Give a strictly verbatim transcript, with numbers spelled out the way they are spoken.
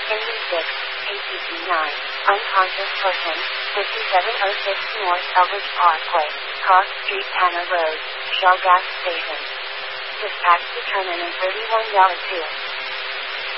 Indy six, A T P nine, unconscious person, fifty-seven oh six North Elbridge Parkway, Cross Street, Tanner Road, Shell Gas Station. Dispatch determinant thirty-one two.